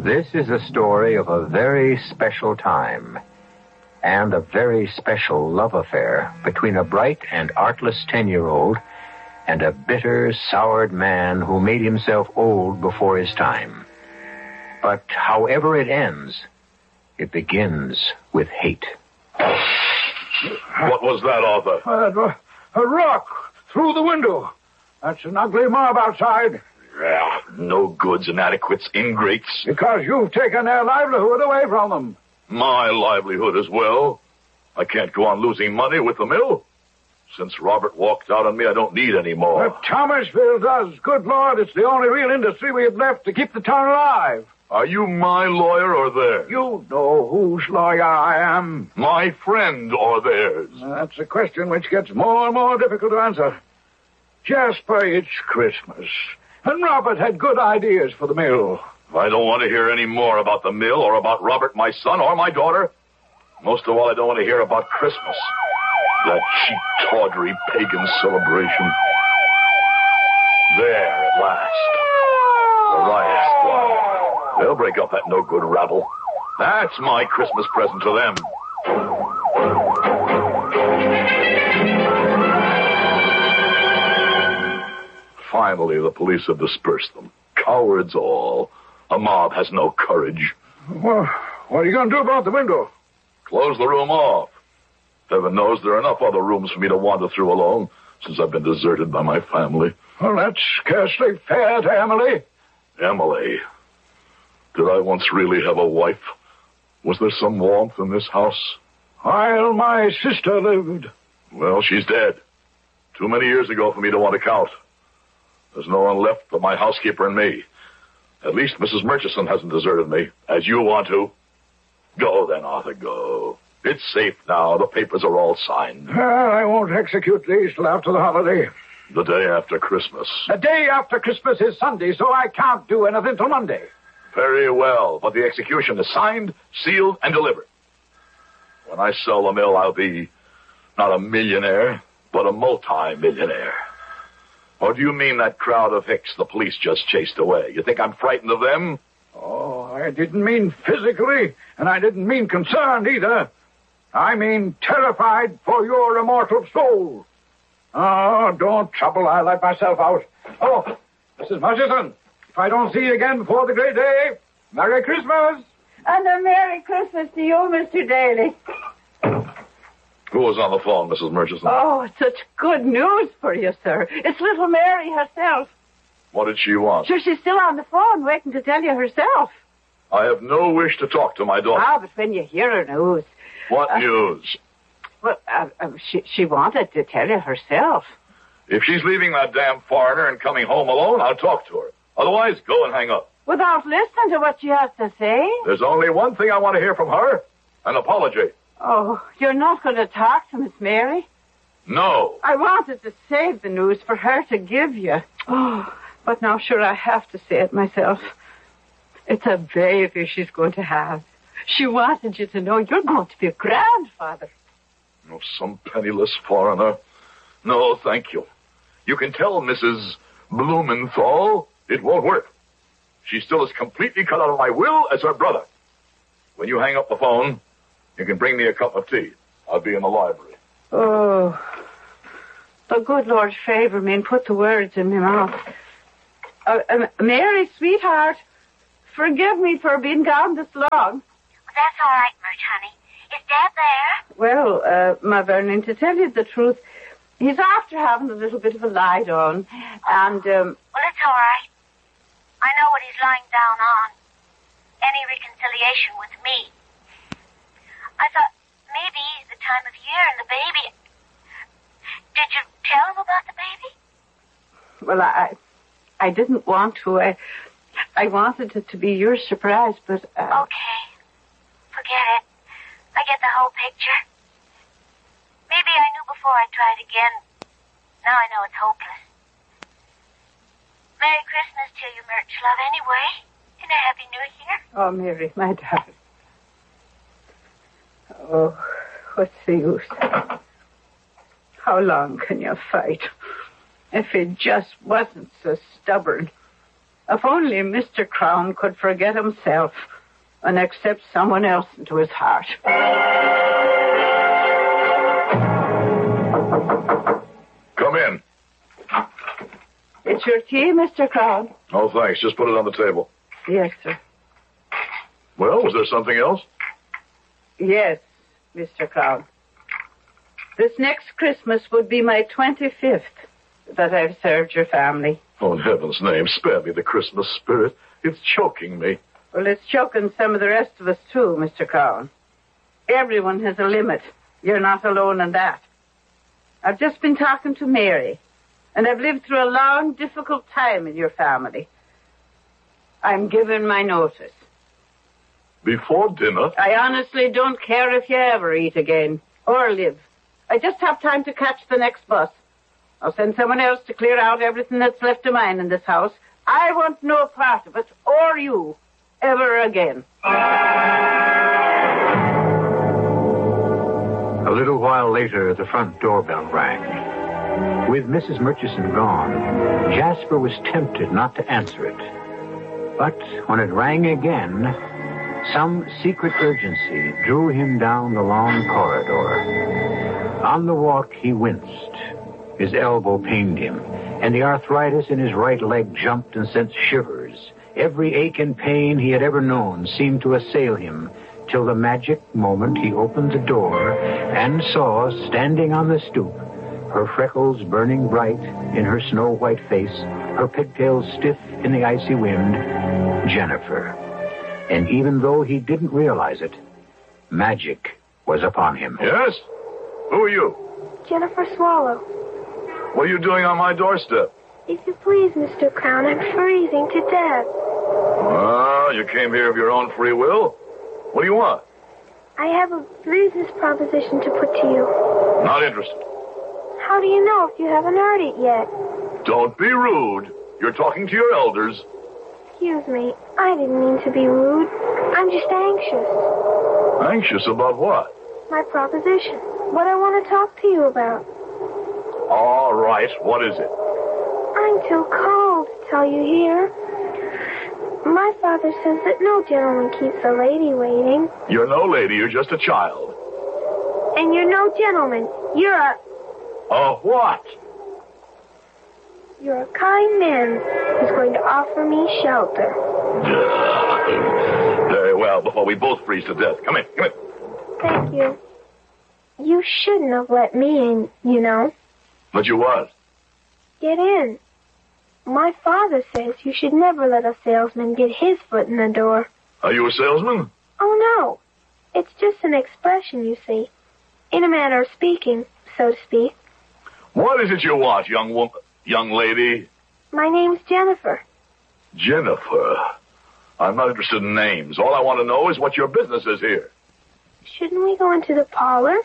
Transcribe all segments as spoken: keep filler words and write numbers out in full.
This is a story of a very special time and a very special love affair between a bright and artless ten-year-old and a bitter, soured man who made himself old before his time. But however it ends, it begins with hate. What was that, Arthur? Uh, a rock through the window. That's an ugly mob outside. Yeah, no goods, inadequates, ingrates. Because you've taken their livelihood away from them. My livelihood as well. I can't go on losing money with the mill. Since Robert walked out on me, I don't need any more. But Thomasville does. Good Lord, it's the only real industry we have left to keep the town alive. Are you my lawyer or theirs? You know whose lawyer I am. My friend or theirs? That's a question which gets more and more difficult to answer. Jasper, it's Christmas. And Robert had good ideas for the mill. I don't want to hear any more about the mill or about Robert, my son, or my daughter. Most of all, I don't want to hear about Christmas. That cheap, tawdry, pagan celebration. There, at last. The riot squad. They'll break up that no-good rabble. That's my Christmas present to them. Finally, the police have dispersed them. Cowards all. A mob has no courage. Well, what are you going to do about the window? Close the room off. Heaven knows there are enough other rooms for me to wander through alone since I've been deserted by my family. Well, that's scarcely fair to Emily. Emily? Did I once really have a wife? Was there some warmth in this house? While my sister lived. Well, she's dead. Too many years ago for me to want to count. There's no one left but my housekeeper and me. At least Missus Murchison hasn't deserted me, as you want to. Go then, Arthur, go. It's safe now. The papers are all signed. Well, I won't execute these till after the holiday. The day after Christmas. The day after Christmas is Sunday, so I can't do anything till Monday. Very well, but the execution is signed, sealed, and delivered. When I sell the mill, I'll be not a millionaire, but a multi-millionaire. Or do you mean that crowd of hicks the police just chased away? You think I'm frightened of them? Oh, I didn't mean physically, and I didn't mean concerned either. I mean terrified for your immortal soul. Oh, don't trouble. I'll let myself out. Oh, Missus Murchison, if I don't see you again before the great day, Merry Christmas. And a Merry Christmas to you, Mister Daly. Who was on the phone, Missus Murchison? Oh, it's such good news for you, sir. It's little Mary herself. What did she want? Sure, she's still on the phone waiting to tell you herself. I have no wish to talk to my daughter. Ah, but when you hear her news... What uh, news? She, well, uh, uh, she, she wanted to tell you herself. If she's leaving that damn foreigner and coming home alone, I'll talk to her. Otherwise, go and hang up. Without listening to what she has to say? There's only one thing I want to hear from her. An apology. Oh, you're not going to talk to Miss Mary? No. I wanted to save the news for her to give you. Oh, but now, sure, I have to say it myself. It's a baby she's going to have. She wanted you to know you're going to be a grandfather. No, some penniless foreigner. No, thank you. You can tell Missus Blumenthal it won't work. She's still as completely cut out of my will as her brother. When you hang up the phone, you can bring me a cup of tea. I'll be in the library. Oh, the good Lord favor me and put the words in my mouth. Uh, uh, Mary, sweetheart, forgive me for being gone this long. Well, that's all right, Murch, honey. Is Dad there? Well, uh, my Vernon, to tell you the truth, he's after having a little bit of a lie down, and, um... Well, it's all right. I know what he's lying down on. Any reconciliation with me. I thought maybe the time of year and the baby... Did you tell him about the baby? Well, I... I didn't want to. I, I wanted it to be your surprise, but... Uh... Okay. Forget it. I get the whole picture. Maybe I knew before I tried again. Now I know it's hopeless. Merry Christmas to you, Murch, love, anyway. And a Happy New Year. Oh, Mary, my darling. Oh, what's the use? How long can you fight? If it just wasn't so stubborn. If only Mister Crown could forget himself and accept someone else into his heart. Come in. It's your tea, Mister Crown? Oh, thanks. Just put it on the table. Yes, sir. Well, was there something else? Yes, Mister Crown. This next Christmas would be my twenty-fifth that I've served your family. Oh, in heaven's name, spare me the Christmas spirit. It's choking me. Well, it's choking some of the rest of us, too, Mister Crown. Everyone has a limit. You're not alone in that. I've just been talking to Mary, and I've lived through a long, difficult time in your family. I'm giving my notice. Before dinner? I honestly don't care if you ever eat again or live. I just have time to catch the next bus. I'll send someone else to clear out everything that's left of mine in this house. I want no part of it, or you, ever again. A little while later, the front doorbell rang. With Missus Murchison gone, Jasper was tempted not to answer it. But when it rang again, some secret urgency drew him down the long corridor. On the walk, he winced. His elbow pained him, and the arthritis in his right leg jumped and sent shivers. Every ache and pain he had ever known seemed to assail him, till the magic moment he opened the door and saw, standing on the stoop, her freckles burning bright in her snow-white face, her pigtails stiff in the icy wind, Jennifer. And even though he didn't realize it, magic was upon him. Yes? Who are you? Jennifer Swallow. What are you doing on my doorstep? If you please, Mister Crown, I'm freezing to death. Ah, you came here of your own free will? What do you want? I have a business proposition to put to you. Not interested. How do you know if you haven't heard it yet? Don't be rude. You're talking to your elders. Excuse me. I didn't mean to be rude. I'm just anxious. Anxious about what? My proposition. What I want to talk to you about. All right. What is it? I'm too cold to tell you here. My father says that no gentleman keeps a lady waiting. You're no lady. You're just a child. And you're no gentleman. You're a... A what? You're a kind man who's going to offer me shelter. Very well, before we both freeze to death. Come in, come in. Thank you. You shouldn't have let me in, you know. But you was. Get in. My father says you should never let a salesman get his foot in the door. Are you a salesman? Oh, no. It's just an expression, you see. In a manner of speaking, so to speak. What is it you want, young woman, young lady? My name's Jennifer. Jennifer. I'm not interested in names. All I want to know is what your business is here. Shouldn't we go into the parlor?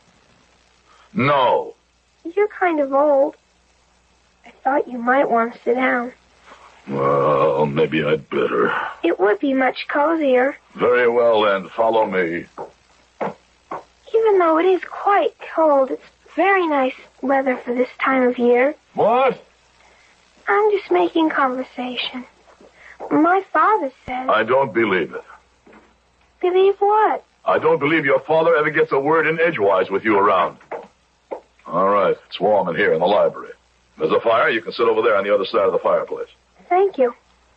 No. You're kind of old. I thought you might want to sit down. Well, maybe I'd better. It would be much cozier. Very well, then. Follow me. Even though it is quite cold, it's very nice weather for this time of year. What? I'm just making conversation. My father says... I don't believe it. Believe what? I don't believe your father ever gets a word in edgewise with you around. All right. It's warm in here in the library. There's a fire. You can sit over there on the other side of the fireplace. Thank you.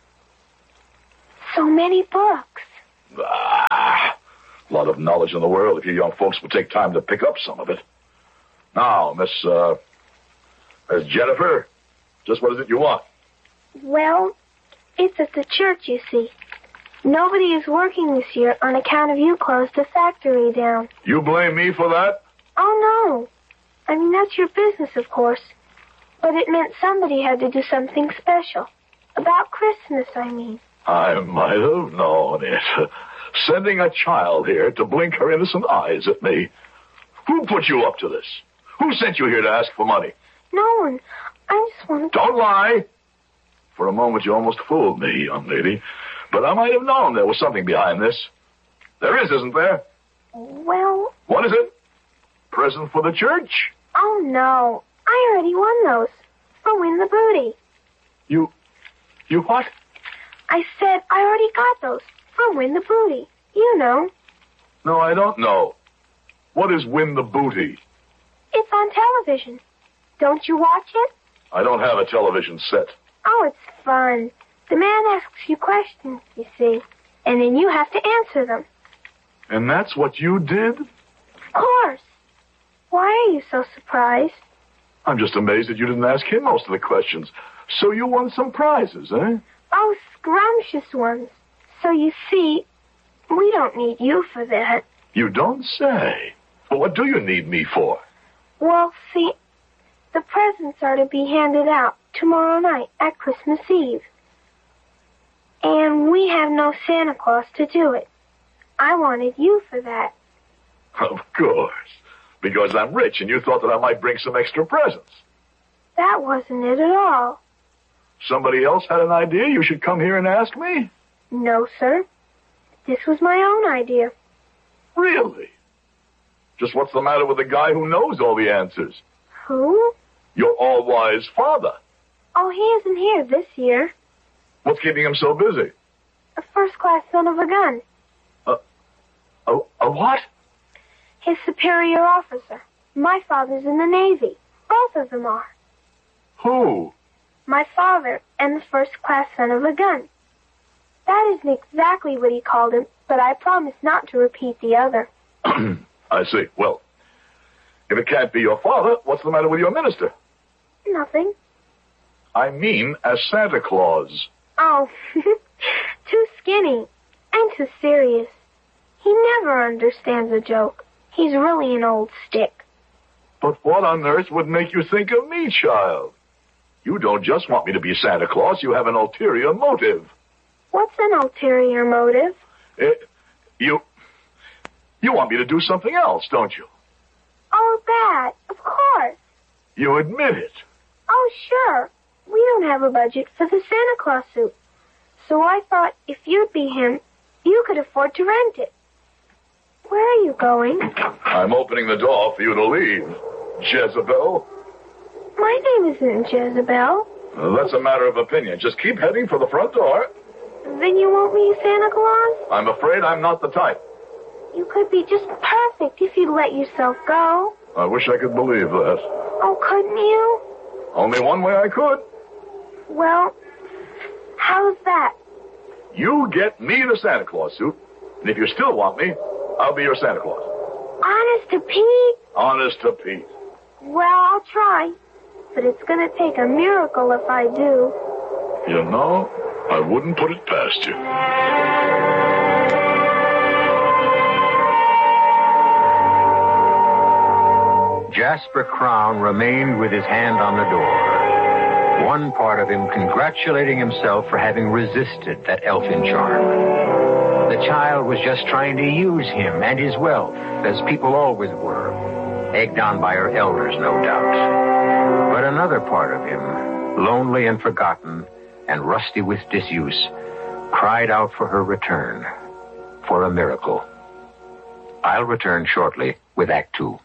So many books. Ah, a lot of knowledge in the world if you young folks would take time to pick up some of it. Now, Miss, uh, Miss Jennifer, just what is it you want? Well, it's at the church, you see. Nobody is working this year on account of you closed the factory down. You blame me for that? Oh, no. I mean, that's your business, of course. But it meant somebody had to do something special. About Christmas, I mean. I might have known it. Sending a child here to blink her innocent eyes at me. Who put you up to this? Who sent you here to ask for money? No one. I just wanted to... Don't lie. For a moment, you almost fooled me, young lady. But I might have known there was something behind this. There is, isn't there? Well... What is it? Present for the church? Oh, no. I already won those. For Win the Booty. You... You what? I said I already got those from Win the Booty. You know. No, I don't know. What is Win the Booty? It's on television. Don't you watch it? I don't have a television set. Oh, it's fun. The man asks you questions, you see, and then you have to answer them. And that's what you did? Of course. Why are you so surprised? I'm just amazed that you didn't ask him most of the questions. So you won some prizes, eh? Oh, scrumptious ones. So you see, we don't need you for that. You don't say. Well, what do you need me for? Well, see, the presents are to be handed out tomorrow night at Christmas Eve. And we have no Santa Claus to do it. I wanted you for that. Of course. Because I'm rich and you thought that I might bring some extra presents. That wasn't it at all. Somebody else had an idea you should come here and ask me? No, sir. This was my own idea. Really? Just what's the matter with the guy who knows all the answers? Who? Your all-wise father. Oh, he isn't here this year. What's keeping him so busy? A first-class son of a gun. A, a, a what? His superior officer. My father's in the Navy. Both of them are. Who? My father and the first-class son of a gun. That isn't exactly what he called him, but I promise not to repeat the other. I see. Well, if it can't be your father, what's the matter with your minister? Nothing. I mean, as Santa Claus. Oh, too skinny and too serious. He never understands a joke. He's really an old stick. But what on earth would make you think of me, child? You don't just want me to be Santa Claus. You have an ulterior motive. What's an ulterior motive? It, you, you want me to do something else, don't you? Oh, that, of course. You admit it. Oh, sure. We don't have a budget for the Santa Claus suit. So I thought if you'd be him, you could afford to rent it. Where are you going? I'm opening the door for you to leave, Jezebel. My name isn't Jezebel. Well, that's a matter of opinion. Just keep heading for the front door. Then you won't be Santa Claus? I'm afraid I'm not the type. You could be just perfect if you'd let yourself go. I wish I could believe that. Oh, couldn't you? Only one way I could. Well, how's that? You get me the Santa Claus suit, and if you still want me, I'll be your Santa Claus. Honest to Pete? Honest to Pete. Well, I'll try. But it's going to take a miracle if I do. You know, I wouldn't put it past you. Jasper Crown remained with his hand on the door, one part of him congratulating himself for having resisted that elfin charm. The child was just trying to use him and his wealth, as people always were, egged on by her elders, no doubt. But another part of him, lonely and forgotten and rusty with disuse, cried out for her return, for a miracle. I'll return shortly with Act Two.